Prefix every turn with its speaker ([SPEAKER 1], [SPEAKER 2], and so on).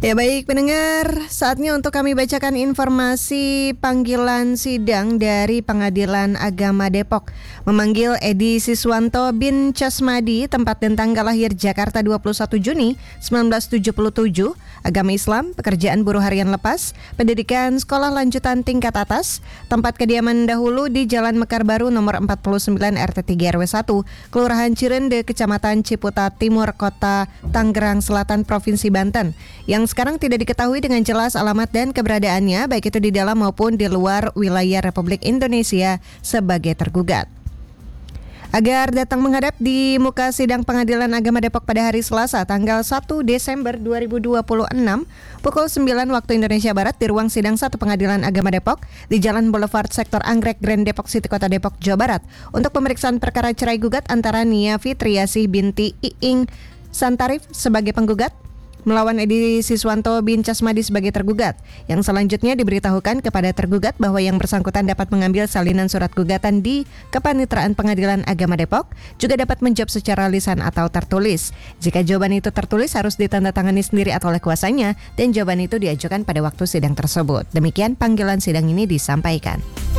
[SPEAKER 1] Ya baik pendengar, saatnya untuk kami bacakan informasi panggilan sidang dari Pengadilan Agama Depok. Memanggil Edi Siswanto bin Casmadi, tempat dan tanggal lahir Jakarta 21 Juni 1977, agama Islam, pekerjaan buruh harian lepas, pendidikan sekolah lanjutan tingkat atas, tempat kediaman dahulu di Jalan Mekar Baru nomor 49 RT 3 RW 1, Kelurahan Cirende, Kecamatan Ciputat Timur, Kota Tangerang Selatan, Provinsi Banten, yang sekarang tidak diketahui dengan jelas alamat dan keberadaannya, baik itu di dalam maupun di luar wilayah Republik Indonesia sebagai tergugat. Agar datang menghadap di muka sidang Pengadilan Agama Depok pada hari Selasa tanggal 1 Desember 2026 pukul 9 waktu Indonesia Barat di ruang sidang 1 Pengadilan Agama Depok di Jalan Boulevard Sektor Anggrek, Grand Depok City, Kota Depok, Jawa Barat untuk pemeriksaan perkara cerai gugat antara Nia Fitriasih binti Iing Santarif sebagai penggugat melawan Edi Siswanto bin Casmadi sebagai tergugat, yang selanjutnya diberitahukan kepada tergugat bahwa yang bersangkutan dapat mengambil salinan surat gugatan di Kepanitraan Pengadilan Agama Depok, juga dapat menjawab secara lisan atau tertulis. Jika jawaban itu tertulis harus ditandatangani sendiri atau oleh kuasanya, dan jawaban itu diajukan pada waktu sidang tersebut. Demikian panggilan sidang ini disampaikan.